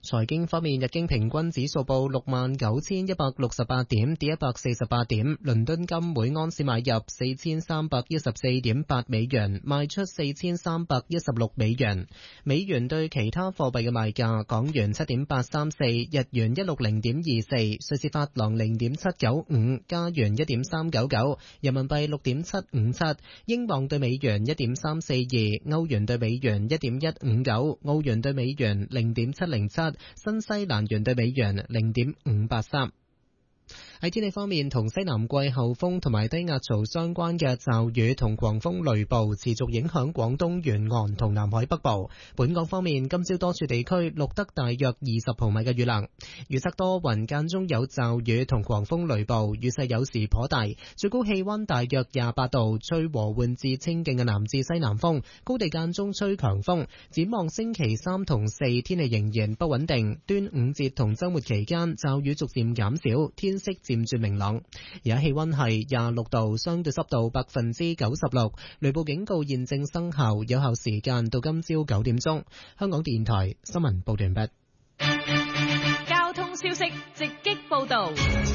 財經方面，日經平均指數報69,168點，跌148點。倫敦金每盎司買入4314.8美元，賣出4316美元。美元對其他貨幣嘅賣價：港元7.834，日元160.24，瑞士法郎0.795，加元1.399，人民幣6.757，英鎊對美元1.342，歐元對美元1.159，澳元對美元0.707，新西蘭元對美元0.583。喺天氣方面，同西南季候風同埋低壓槽相關嘅驟雨同狂風雷暴持續影響廣東沿岸同南海北部。本港方面，今朝多處地區錄得大約20毫米嘅雨量。預測多雲，間中有驟雨同狂風雷暴，雨勢有時頗大，最高氣溫大約28度，吹和緩至清勁嘅南至西南風，高地間中吹強風。展望星期3同4，天氣仍然不穩定。端午節同週末期間，驟雨逐漸減少，天色漸轉明朗。而家氣溫係26度，相對濕度96%，雷暴警告現正生效，有效時間到今朝9點鐘。香港電台新聞報道完畢。 交通消息直擊報道。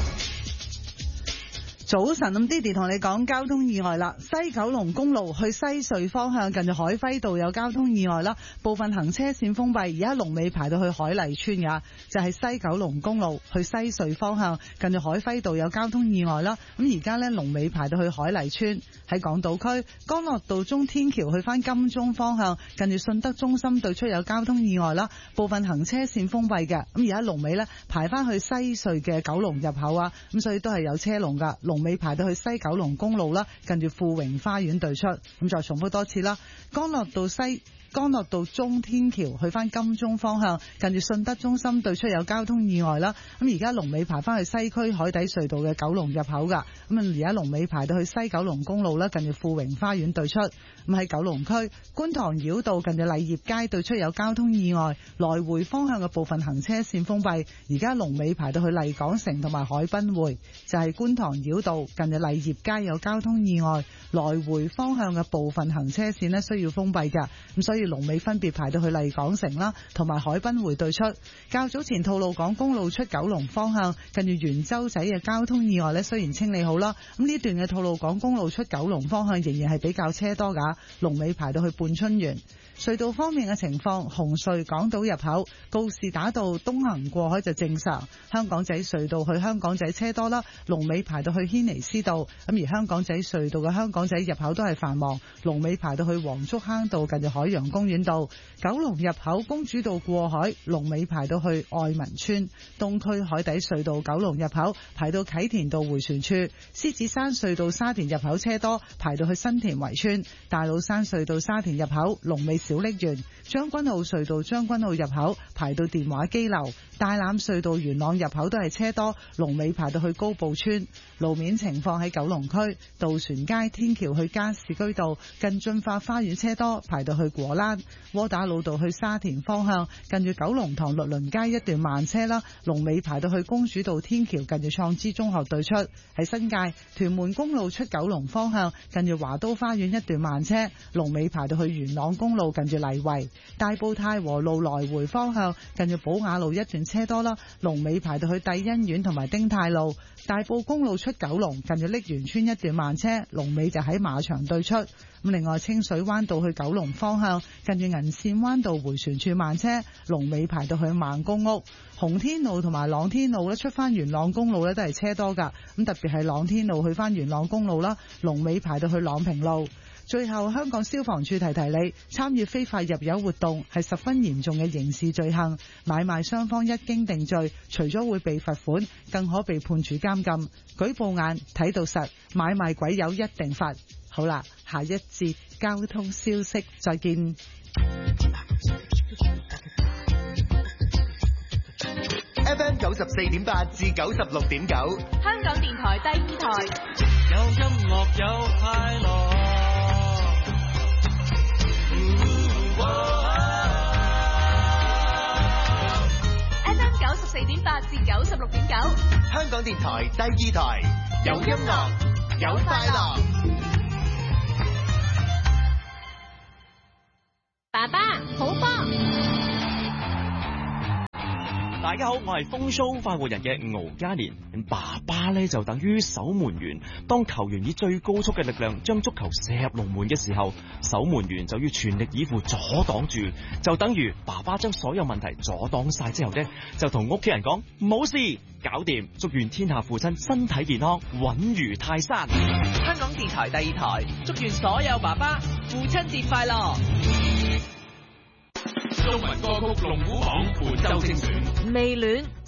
早晨，咁 Didi 同你講交通意外啦。西九龍公路去西隧方向近住海輝道有交通意外啦，部分行車線封閉，而家龍尾排到去海麗村㗎，就係西九龍公路去西隧方向近住海輝道有交通意外啦。咁而家呢，龍尾排到去海麗村。喺港島區干諾道中天橋去翻金鐘方向近住信德中心對出有交通意外啦，部分行車線封閉嘅。咁而家龍尾呢，排翻去西隧嘅九龍入口啊，咁所以都係有車龍噶。龍尾排到去西九龍公路啦，近住富榮花園對出。咁再重複多次啦，干諾道中天橋去翻金鐘方向近住信德中心對出有交通意外啦。咁而家龍尾排翻去西區海底隧道嘅九龍入口噶。咁而家龍尾排到去西九龍公路啦，近住富榮花園對出。咁喺九龍區觀塘繞道近住勵業街對出有交通意外，來回方向嘅部分行車線封閉。而家龍尾排到去麗港城同埋海濱匯，就係觀塘繞道近住勵業街有交通意外，來回方向嘅部分行車線呢需要封閉噶。咁所以龍尾分別排到去麗港城啦，同埋海濱匯對出。較早前吐露港公路出九龍方向近住元洲仔嘅交通意外呢，雖然清理好啦，咁呢段嘅吐露港公路出九龍方向仍然係比較車多噶，龍尾排到去半春園。隧道方面嘅情況，紅隧港島入口告士打道東行過海就正常，香港仔隧道去香港仔車多啦，龍尾排到去軒尼詩道。咁而香港仔隧道嘅香港仔入口都係繁忙，龍尾排到去黃竹坑道近住海洋公園道。九龍入口公主道過海，龍尾排到去愛民村。東區海底隧道九龍入口排到啟田道迴旋處。獅子山隧道沙田入口車多，排到去新田圍村。大老山隧道沙田入口龍尾小瀝源。將軍澳隧道將軍澳入口排到電話機樓。大欖隧道元朗入口都係車多，龍尾排到去高埔村。路面情況喺九龍區渡船街天橋去加士居道近駿發花園車多，排到去果欄。窩打老道去沙田方向近住九龍塘律倫街一段慢車啦，龍尾排到去公主道天橋近住創知中學對出。喺新界屯門公路出九龍方向近住華都花園一段慢車，龍尾排到去元朗公路近住泥圍。大埔太和路來回方向近住寶雅路一段車多啦，龍尾排到去帝欣苑同埋丁太路。大埔公路出九龍近住瀝源村一段慢車，龍尾就喺馬場對出。另外清水灣道去九龍方向近住銀線灣道迴旋處慢車，龍尾排到去孟公屋。紅天路同埋朗天路出翻元朗公路都係車多噶，咁特別係朗天路去翻元朗公路啦，龍尾排到去朗平路。最後，香港消防處提提你，參與非法入油活動係十分嚴重嘅刑事罪行，買賣雙方一經定罪，除咗會被罰款，更可被判處監禁。舉報眼睇到實，買賣鬼友一定罰。好啦，下一節交通消息再見。 FM 94.8至96.9， 香港電台第二台， 有音樂有快樂。 FM 94.8至96.9， 香港電台第二台，有音樂有快樂。 爸爸好波。 大家好，我係風騷快活人嘅敖嘉年。爸爸呢就等於守門員，當球員以最高速嘅力量將足球射入龍門嘅時候，守門員就要全力以赴阻擋住，就等於爸爸將所有問題阻擋晒之後呢，就同屋企人講冇事，搞掂，祝願天下父親身體健康，穩如泰山。 香港電台第2台，祝願所有爸爸父親節快樂。 中文歌曲龍虎榜本周精選， 未戀